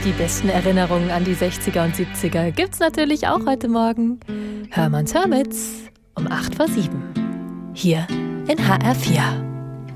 Die besten Erinnerungen an die 60er und 70er gibt's natürlich auch heute Morgen. Hörmanns Hörmits um 6:08 hier in HR4.